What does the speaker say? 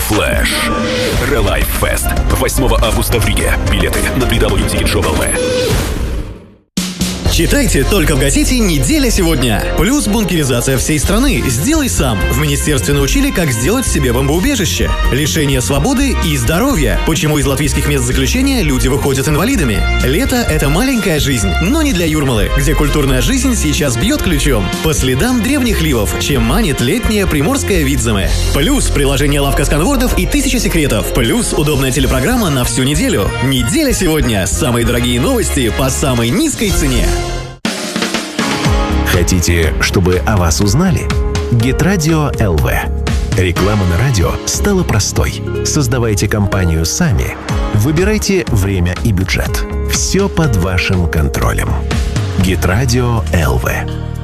Флэш. Релайф Фест. 8 августа в Риге. Билеты на www.ticketshow.lv. Читайте только в газете «Неделя сегодня». Плюс бункеризация всей страны. Сделай сам. В министерстве научили, как сделать себе бомбоубежище. Лишение свободы и здоровья. Почему из латвийских мест заключения люди выходят инвалидами. Лето – это маленькая жизнь, но не для Юрмалы, где культурная жизнь сейчас бьет ключом. По следам древних ливов, чем манит летняя приморская Видземе. Плюс приложение «Лавка сканвордов» и 1000 секретов. Плюс удобная телепрограмма на всю неделю. «Неделя сегодня». Самые дорогие новости по самой низкой цене. Хотите, чтобы о вас узнали? Гитрадио ЛВ. Реклама на радио стала простой. Создавайте компанию сами. Выбирайте время и бюджет. Все под вашим контролем. Гитрадио ЛВ.